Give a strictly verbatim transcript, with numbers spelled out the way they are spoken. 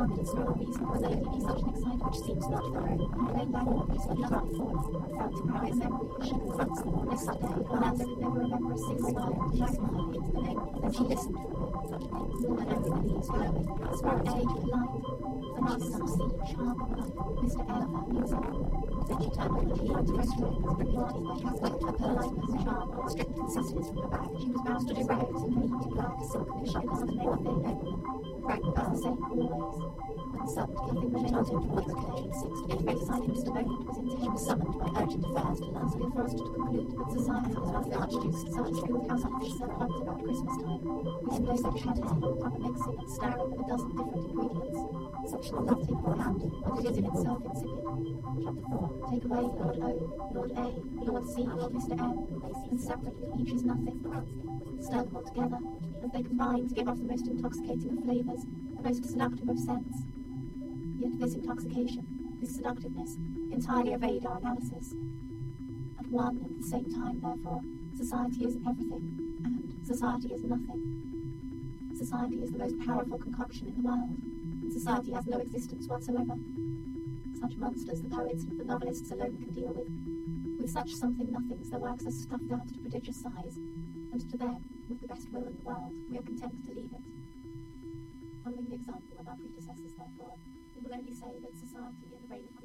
grounded in small reason, was there be such an excitement which seems not thorough, and plain language is but nothing for us, felt to cry as memory, she confronts them on this day, Orlando could never remember a single word, she smiled into the name, then she listened for a bit, and everybody is glowing, spirit age of light, and she's some sea, charm of life, Mister Elephant music. Then she turned on the key to restaurant, repeating my halfway to her lightness, charm, strict consistence from her back. She was bound to do right and neat, black, silk, and shine as on the name of their name. Frank was the same always. And summoned, nothing remained him towards the occasion sixth. If by deciding Mister Bowden was in, he was summoned by urgent affairs to Lansbury and forced to conclude that society was one of the Archduke's such skilled household officer pumped about Christmas time. His place of had his whole proper mixing and stirring of a dozen different ingredients. Such nothing or hand, but it is in itself insipid. Chapter four. Take away Lord O, Lord A, Lord C, Mister M, and separately each is nothing. Stir them all together, and they combine to give off the most intoxicating of flavours, the most seductive of scents. Yet this intoxication, this seductiveness, entirely evade our analysis. At one and the same time, therefore, society is everything, and society is nothing. Society is the most powerful concoction in the world, and society has no existence whatsoever. Such monsters the poets and the novelists alone can deal with. With such something-nothings their works are stuffed out to prodigious size, and to them, with the best will in the world, we are content to leave it. Following the example of our predecessors, therefore, we will only say that society in the reign of